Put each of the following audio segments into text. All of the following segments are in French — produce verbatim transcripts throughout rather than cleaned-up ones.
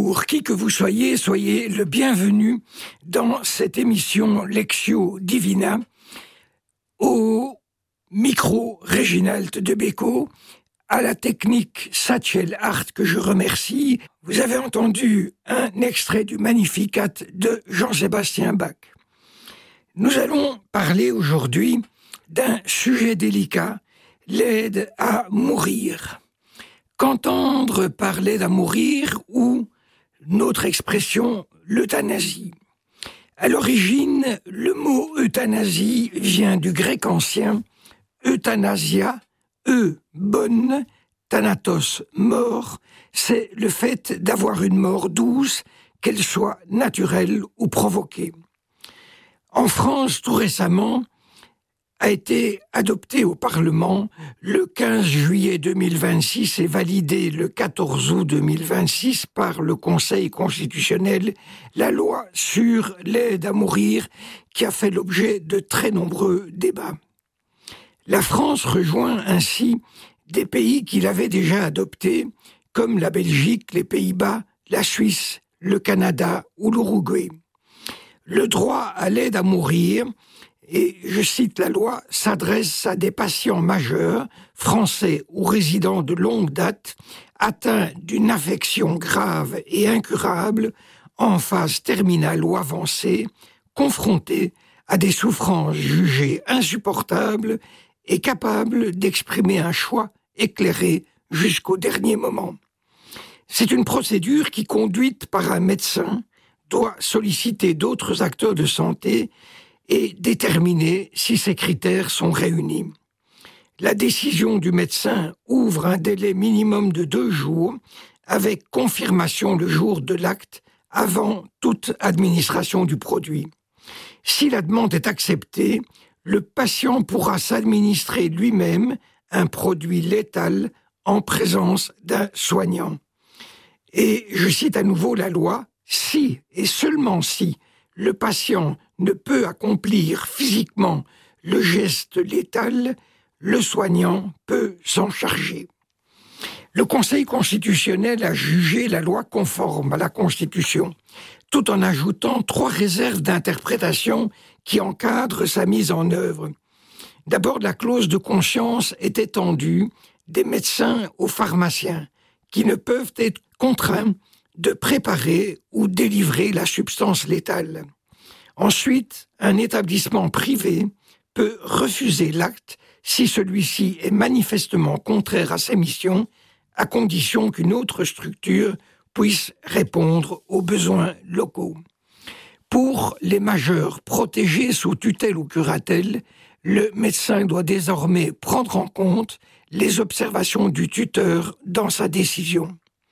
Bonjour, qui que vous soyez, soyez le bienvenu dans cette émission Lectio Divina. Au micro, Réginald Debecco, à la technique Satchel Hart, que je remercie. Vous avez entendu un extrait du Magnificat de Jean-Sébastien Bach. Nous allons parler aujourd'hui d'un sujet délicat, l'aide à mourir. Qu'entendre par l'aide à mourir ou notre expression, l'euthanasie. À l'origine, le mot euthanasie vient du grec ancien euthanasia, eu, bonne, thanatos, mort. C'est le fait d'avoir une mort douce, qu'elle soit naturelle ou provoquée. En France, tout récemment, a été adopté au Parlement le quinze juillet deux mille vingt-six et validé le quatorze août deux mille vingt-six par le Conseil constitutionnel la loi sur l'aide à mourir qui a fait l'objet de très nombreux débats. La France rejoint ainsi des pays qui l'avaient déjà adopté, comme la Belgique, les Pays-Bas, la Suisse, le Canada ou l'Uruguay. Le droit à l'aide à mourir, et je cite la loi, s'adresse à des patients majeurs, français ou résidents de longue date, atteints d'une affection grave et incurable, en phase terminale ou avancée, confrontés à des souffrances jugées insupportables et capables d'exprimer un choix éclairé jusqu'au dernier moment. C'est une procédure qui, conduite par un médecin, doit solliciter d'autres acteurs de santé et déterminer si ces critères sont réunis. La décision du médecin ouvre un délai minimum de deux jours, avec confirmation le jour de l'acte, avant toute administration du produit. Si la demande est acceptée, le patient pourra s'administrer lui-même un produit létal en présence d'un soignant. Et je cite à nouveau la loi, si et seulement si le patient ne peut accomplir physiquement le geste létal, le soignant peut s'en charger. Le Conseil constitutionnel a jugé la loi conforme à la Constitution, tout en ajoutant trois réserves d'interprétation qui encadrent sa mise en œuvre. D'abord, la clause de conscience est étendue des médecins aux pharmaciens, qui ne peuvent être contraints de préparer ou délivrer la substance létale. Ensuite, un établissement privé peut refuser l'acte si celui-ci est manifestement contraire à ses missions, à condition qu'une autre structure puisse répondre aux besoins locaux. Pour les majeurs protégés sous tutelle ou curatelle, le médecin doit désormais prendre en compte les observations du tuteur dans sa décision.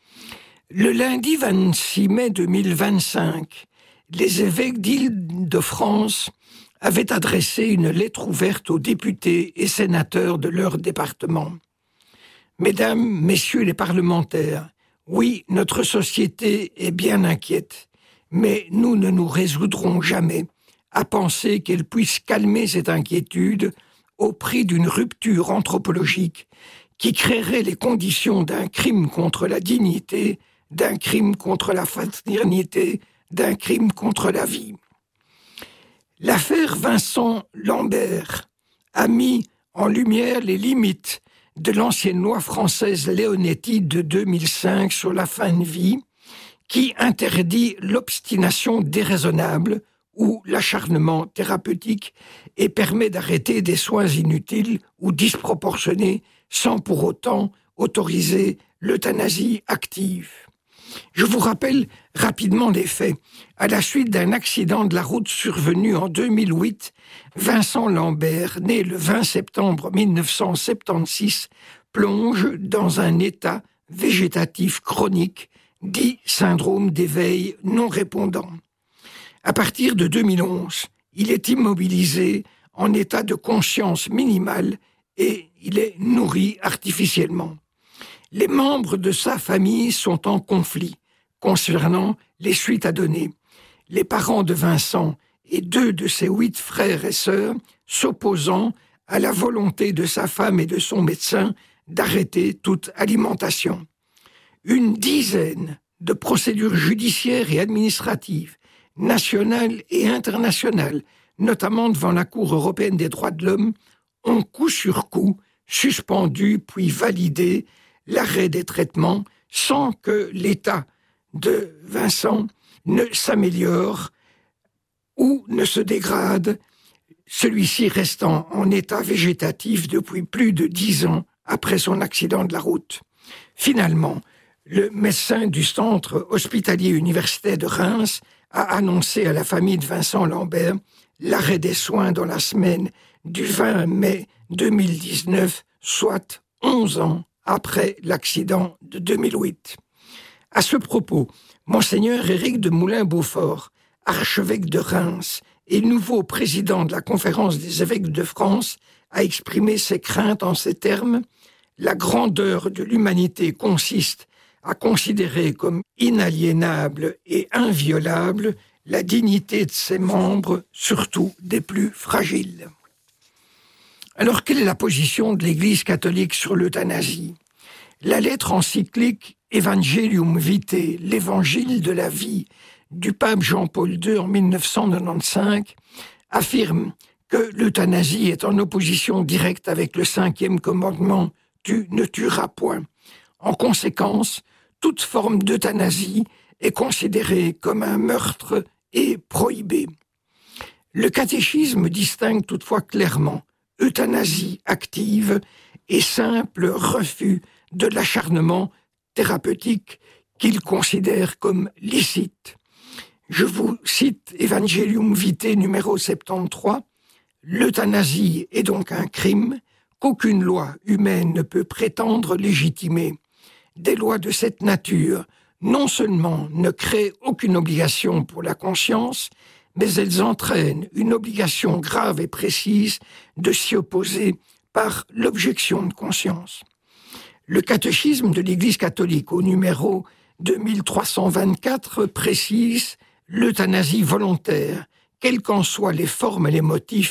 Le lundi vingt-six mai deux mille vingt-cinq, les évêques d'Île-de-France avaient adressé une lettre ouverte aux députés et sénateurs de leur département. Mesdames, messieurs les parlementaires, oui, notre société est bien inquiète, mais nous ne nous résoudrons jamais à penser qu'elle puisse calmer cette inquiétude au prix d'une rupture anthropologique qui créerait les conditions d'un crime contre la dignité, d'un crime contre la fraternité, d'un crime contre la vie. L'affaire Vincent Lambert a mis en lumière les limites de l'ancienne loi française Leonetti de deux mille cinq sur la fin de vie, qui interdit l'obstination déraisonnable ou l'acharnement thérapeutique et permet d'arrêter des soins inutiles ou disproportionnés sans pour autant autoriser l'euthanasie active. Je vous rappelle rapidement les faits. À la suite d'un accident de la route survenu en deux mille huit, Vincent Lambert, né le vingt septembre mille neuf cent soixante-seize, plonge dans un état végétatif chronique, dit syndrome d'éveil non répondant. À partir de deux mille onze, il est immobilisé en état de conscience minimale et il est nourri artificiellement. Les membres de sa famille sont en conflit concernant les suites à donner. Les parents de Vincent et deux de ses huit frères et sœurs s'opposant à la volonté de sa femme et de son médecin d'arrêter toute alimentation. Une dizaine de procédures judiciaires et administratives, nationales et internationales, notamment devant la Cour européenne des droits de l'homme, ont coup sur coup suspendu puis validé l'arrêt des traitements sans que l'état de Vincent ne s'améliore ou ne se dégrade, celui-ci restant en état végétatif depuis plus de dix ans après son accident de la route. Finalement, le médecin du centre hospitalier universitaire de Reims a annoncé à la famille de Vincent Lambert l'arrêt des soins dans la semaine du vingt mai deux mille dix-neuf, soit onze ans après l'accident de deux mille huit. À ce propos, Monseigneur Éric de Moulin-Beaufort, archevêque de Reims et nouveau président de la Conférence des évêques de France, a exprimé ses craintes en ces termes: « La grandeur de l'humanité consiste à considérer comme inaliénable et inviolable la dignité de ses membres, surtout des plus fragiles. » Alors, quelle est la position de l'Église catholique sur l'euthanasie ? La lettre encyclique Evangelium Vitae, l'évangile de la vie, du pape Jean-Paul deux en mille neuf cent quatre-vingt-quinze, affirme que l'euthanasie est en opposition directe avec le cinquième commandement « Tu ne tueras point ». En conséquence, toute forme d'euthanasie est considérée comme un meurtre et prohibée. Le catéchisme distingue toutefois clairement euthanasie active et simple refus de l'acharnement thérapeutique qu'il considère comme licite. Je vous cite Evangelium Vitae numéro soixante-treize. L'euthanasie est donc un crime qu'aucune loi humaine ne peut prétendre légitimer. Des lois de cette nature non seulement ne créent aucune obligation pour la conscience, mais elles entraînent une obligation grave et précise de s'y opposer par l'objection de conscience. Le catéchisme de l'Église catholique au numéro deux mille trois cent vingt-quatre précise l'euthanasie volontaire, quelles qu'en soient les formes et les motifs,